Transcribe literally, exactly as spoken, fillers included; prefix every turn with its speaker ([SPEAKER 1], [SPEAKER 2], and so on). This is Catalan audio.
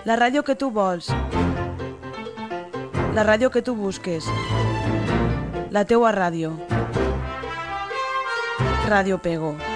[SPEAKER 1] La ràdio que tu vols. La ràdio que tu busques. La teua ràdio. Ràdio Pego.